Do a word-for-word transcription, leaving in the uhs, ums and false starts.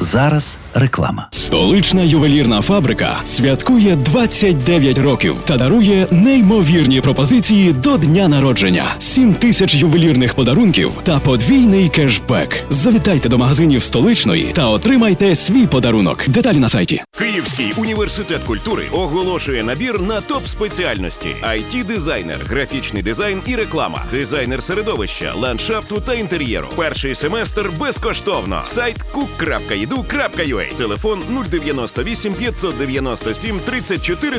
Зараз реклама. Столична ювелірна фабрика святкує двадцять дев'ять років та дарує неймовірні пропозиції до дня народження. сім тисяч ювелірних подарунків та подвійний кешбек. Завітайте до магазинів Столичної та отримайте свій подарунок. Деталі на сайті. Київський університет культури оголошує набір на топ-спеціальності: ай ті-дизайнер, графічний дизайн і реклама, дизайнер середовища, ландшафту та інтер'єру. Перший семестр безкоштовно. Сайт кук крапка і ді ю крапка ю а. Телефон нуль дев'яносто вісім п'ятсот дев'яносто сім тридцять чотири